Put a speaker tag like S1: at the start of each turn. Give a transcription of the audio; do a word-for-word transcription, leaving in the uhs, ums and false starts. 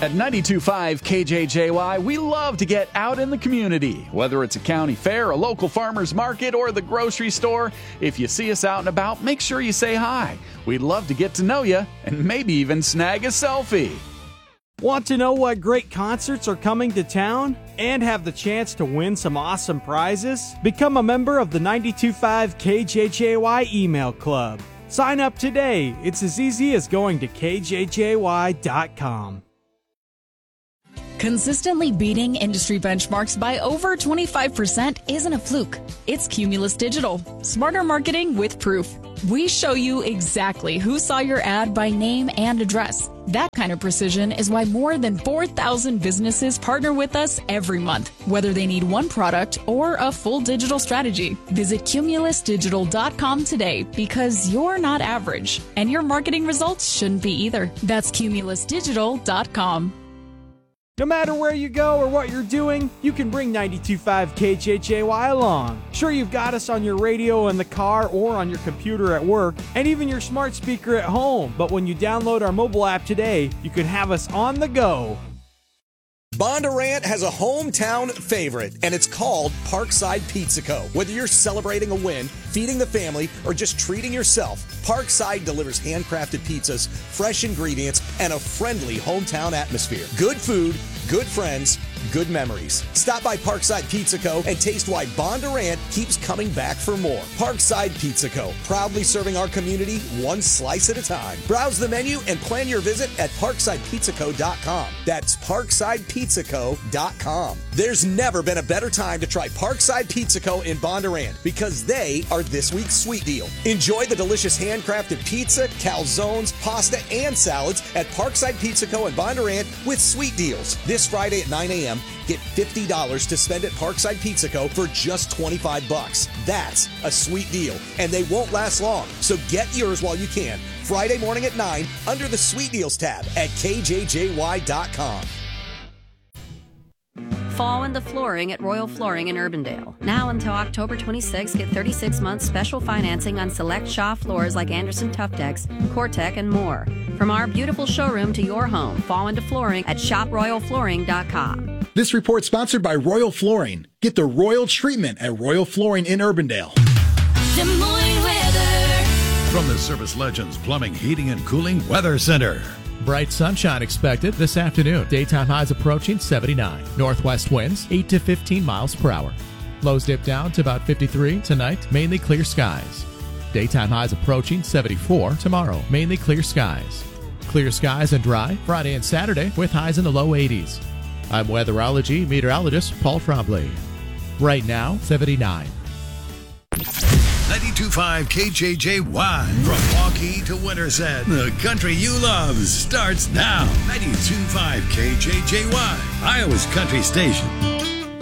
S1: At ninety-two point five K J J Y, we love to get out in the community. Whether it's a county fair, a local farmer's market, or the grocery store, if you see us out and about, make sure you say hi. We'd love to get to know you and maybe even snag a selfie.
S2: Want to know what great concerts are coming to town and have the chance to win some awesome prizes? Become a member of the ninety-two point five K J J Y email club. Sign up today. It's as easy as going to K J J Y dot com.
S3: Consistently beating industry benchmarks by over twenty-five percent isn't a fluke. It's Cumulus Digital. Smarter marketing with proof. We show you exactly who saw your ad by name and address. That kind of precision is why more than four thousand businesses partner with us every month, whether they need one product or a full digital strategy. Visit Cumulus Digital dot com today because you're not average, and your marketing results shouldn't be either. That's Cumulus Digital dot com.
S2: No matter where you go or what you're doing, you can bring ninety-two point five K J J Y along. Sure, you've got us on your radio in the car or on your computer at work, and even your smart speaker at home. But when you download our mobile app today, you can have us on the go.
S4: Bondurant has a hometown favorite, and it's called Parkside Pizza Co. Whether you're celebrating a win, feeding the family, or just treating yourself, Parkside delivers handcrafted pizzas, fresh ingredients, and a friendly hometown atmosphere. Good food, good friends, good memories. Stop by Parkside Pizza Co. and taste why Bondurant keeps coming back for more. Parkside Pizza Co. Proudly serving our community one slice at a time. Browse the menu and plan your visit at parkside pizza co dot com. That's parkside pizza co dot com. There's never been a better time to try Parkside Pizza Co. in Bondurant because they are this week's sweet deal. Enjoy the delicious handcrafted pizza, calzones, pasta, and salads at Parkside Pizza Co. in Bondurant with sweet deals. This Friday at nine a.m., get fifty dollars to spend at Parkside Pizza Co. for just twenty-five bucks. That's a sweet deal, and they won't last long. So get yours while you can. Friday morning at nine under the Sweet Deals tab at K J J Y dot com.
S5: Fall into flooring at Royal Flooring in Urbandale. Now until October twenty-sixth, get thirty-six months special financing on select Shaw floors like Anderson Tough Decks, Cortec, and more. From our beautiful showroom to your home, fall into flooring at shop royal flooring dot com.
S6: This report sponsored by Royal Flooring. Get the Royal treatment at Royal Flooring in Urbandale.
S7: Des Moines weather.
S8: From the Service Legends Plumbing, Heating, and Cooling Weather Center.
S9: Bright sunshine expected this afternoon. Daytime highs approaching seventy-nine. Northwest winds eight to fifteen miles per hour. Lows dip down to about fifty-three tonight. Mainly clear skies. Daytime highs approaching seventy-four tomorrow. Mainly clear skies. Clear skies and dry Friday and Saturday with highs in the low eighties. I'm weatherology meteorologist Paul Trombley. Right now, seventy-nine.
S8: ninety-two point five K J J Y. From Waukee to Winterset, the country you love starts now. ninety-two point five K J J Y, Iowa's country station.